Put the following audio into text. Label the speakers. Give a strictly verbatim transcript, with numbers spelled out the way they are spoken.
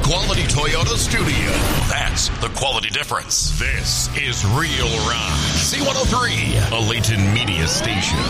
Speaker 1: quality Toyota studio. That's the quality difference. This is Real Rock. C one oh three, a Layton media station.